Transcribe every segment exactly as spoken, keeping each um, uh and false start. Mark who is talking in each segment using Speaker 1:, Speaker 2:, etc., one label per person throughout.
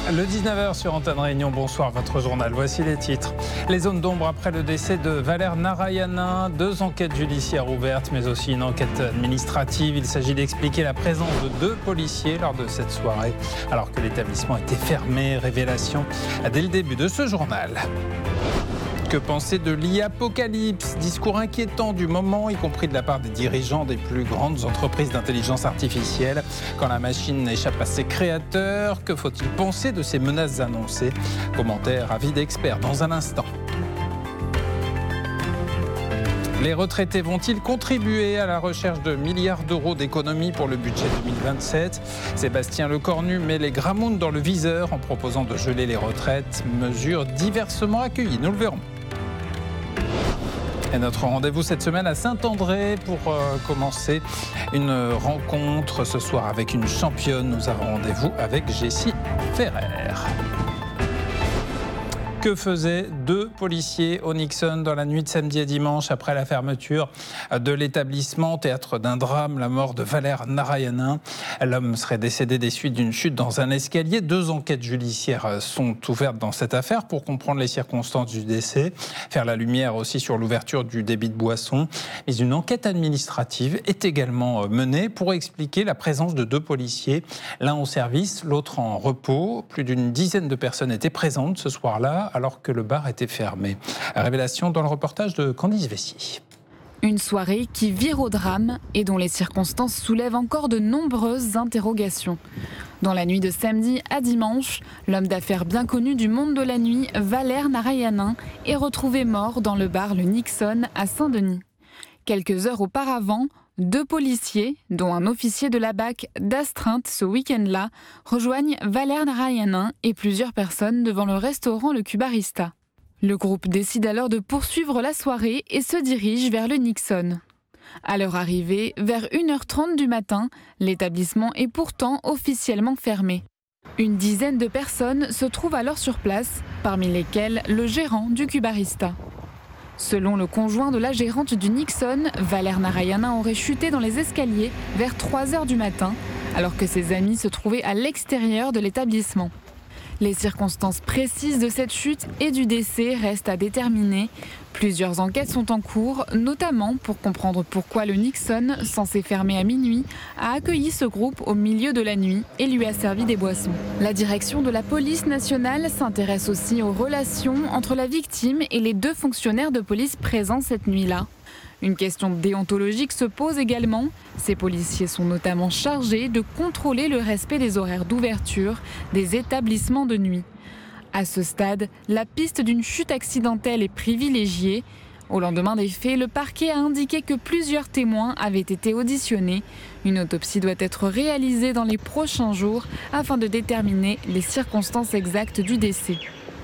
Speaker 1: Le dix-neuf heures sur Antenne Réunion, bonsoir, votre journal. Voici les titres. Les zones d'ombre après le décès de Valère Narayanin. Deux enquêtes judiciaires ouvertes, mais aussi une enquête administrative. Il s'agit d'expliquer la présence de deux policiers lors de cette soirée, alors que l'établissement était fermé. Révélation dès le début de ce journal. Que penser de l'e-apocalypse? Discours inquiétant du moment, y compris de la part des dirigeants des plus grandes entreprises d'intelligence artificielle. Quand la machine échappe à ses créateurs, que faut-il penser de ces menaces annoncées? Commentaire, avis d'experts dans un instant. Les retraités vont-ils contribuer à la recherche de milliards d'euros d'économies pour le budget deux mille vingt-sept? Sébastien Lecornu met les Gramoun dans le viseur en proposant de geler les retraites. Mesure diversement accueillie, nous le verrons. Et notre rendez-vous cette semaine à Saint-André pour euh, commencer une rencontre ce soir avec une championne. Nous avons rendez-vous avec Jessie Ferrer. Que faisaient deux policiers au Nixon dans la nuit de samedi à dimanche après la fermeture de l'établissement, théâtre d'un drame, la mort de Valère Narayanin. L'homme serait décédé des suites d'une chute dans un escalier. Deux enquêtes judiciaires sont ouvertes dans cette affaire pour comprendre les circonstances du décès, faire la lumière aussi sur l'ouverture du débit de boissons. Mais une enquête administrative est également menée pour expliquer la présence de deux policiers, l'un au service, l'autre en repos. Plus d'une dizaine de personnes étaient présentes ce soir-là, alors que le bar était fermé. Révélation dans le reportage de Candice Vessier.
Speaker 2: Une soirée qui vire au drame et dont les circonstances soulèvent encore de nombreuses interrogations. Dans la nuit de samedi à dimanche, l'homme d'affaires bien connu du monde de la nuit, Valère Narayanin, est retrouvé mort dans le bar Le Nixon à Saint-Denis. Quelques heures auparavant, deux policiers, dont un officier de la B A C d'astreinte ce week-end-là, rejoignent Valère Narayanin et plusieurs personnes devant le restaurant Le Cubarista. Le groupe décide alors de poursuivre la soirée et se dirige vers le Nixon. À leur arrivée, vers une heure trente du matin, l'établissement est pourtant officiellement fermé. Une dizaine de personnes se trouvent alors sur place, parmi lesquelles le gérant du Cubarista. Selon le conjoint de la gérante du Nixon, Valère Narayanin aurait chuté dans les escaliers vers trois heures du matin, alors que ses amis se trouvaient à l'extérieur de l'établissement. Les circonstances précises de cette chute et du décès restent à déterminer. Plusieurs enquêtes sont en cours, notamment pour comprendre pourquoi le Nixon, censé fermer à minuit, a accueilli ce groupe au milieu de la nuit et lui a servi des boissons. La direction de la police nationale s'intéresse aussi aux relations entre la victime et les deux fonctionnaires de police présents cette nuit-là. Une question déontologique se pose également. Ces policiers sont notamment chargés de contrôler le respect des horaires d'ouverture des établissements de nuit. À ce stade, la piste d'une chute accidentelle est privilégiée. Au lendemain des faits, le parquet a indiqué que plusieurs témoins avaient été auditionnés. Une autopsie doit être réalisée dans les prochains jours afin de déterminer les circonstances exactes du décès.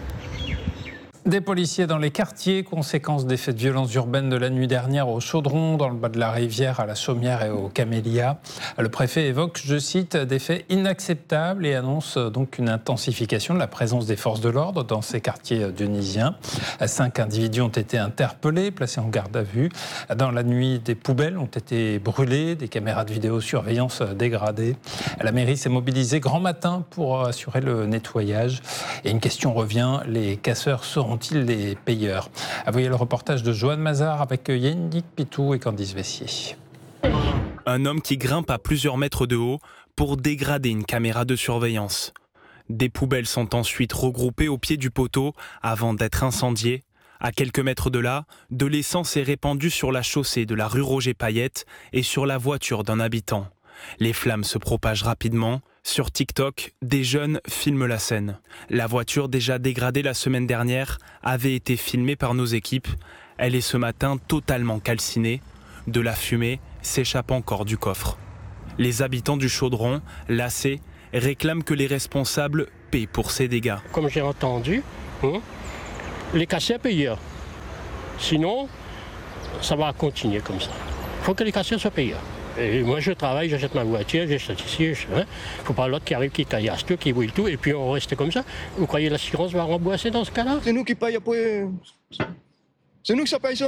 Speaker 1: Des policiers dans les quartiers, conséquence des faits de violence urbaine de la nuit dernière au Chaudron, dans le bas de la Rivière, à la Chaumière et au Camélia. Le préfet évoque, je cite, des faits inacceptables et annonce donc une intensification de la présence des forces de l'ordre dans ces quartiers dionysiens. Cinq individus ont été interpellés, placés en garde à vue. Dans la nuit, des poubelles ont été brûlées, des caméras de vidéosurveillance dégradées. La mairie s'est mobilisée grand matin pour assurer le nettoyage. Et une question revient, les casseurs seront sont-ils les payeurs? Voyez le reportage de Joanne Mazar avec Yannick Pitou et Candice Vessier.
Speaker 3: Un homme qui grimpe à plusieurs mètres de haut pour dégrader une caméra de surveillance. Des poubelles sont ensuite regroupées au pied du poteau avant d'être incendiées. À quelques mètres de là, de l'essence est répandue sur la chaussée de la rue Roger Payette et sur la voiture d'un habitant. Les flammes se propagent rapidement. Sur TikTok, des jeunes filment la scène. La voiture, déjà dégradée la semaine dernière, avait été filmée par nos équipes. Elle est ce matin totalement calcinée. De la fumée s'échappe encore du coffre. Les habitants du Chaudron, lassés, réclament que les responsables paient pour ces dégâts.
Speaker 4: Comme j'ai entendu, hein, les casseurs payeurs. Sinon, ça va continuer comme ça. Il faut que les casseurs soient payeurs. Et moi, je travaille, j'achète ma voiture, j'achète ici. Il ne hein. faut pas l'autre qui arrive, qui caillasse tout, qui brûle tout, et puis on reste comme ça. Vous croyez que l'assurance va rembourser dans ce cas-là?
Speaker 5: C'est nous qui payons après. C'est nous qui ça paye ça.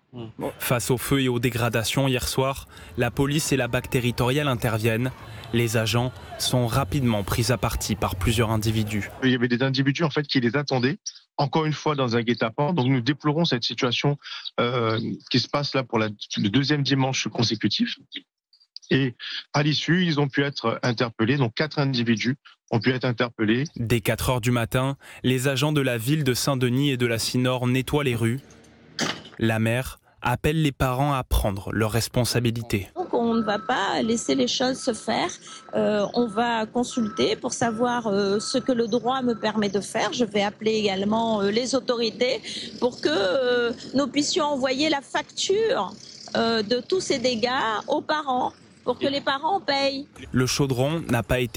Speaker 3: Face au feu et aux dégradations hier soir, la police et la B A C territoriale interviennent. Les agents sont rapidement pris à partie par plusieurs individus.
Speaker 5: Il y avait des individus en fait qui les attendaient, encore une fois dans un guet-apens. Donc nous déplorons cette situation euh, qui se passe là pour la, le deuxième dimanche consécutif. Et à l'issue, ils ont pu être interpellés. Donc quatre individus ont pu être interpellés.
Speaker 3: Dès quatre heures du matin, les agents de la ville de Saint-Denis et de la Cinor nettoient les rues. La maire appelle les parents à prendre leurs responsabilités.
Speaker 6: Donc on ne va pas laisser les choses se faire. Euh, on va consulter pour savoir euh, ce que le droit me permet de faire. Je vais appeler également euh, les autorités pour que euh, nous puissions envoyer la facture euh, de tous ces dégâts aux parents, pour que les parents payent.
Speaker 3: Le chaudron n'a pas été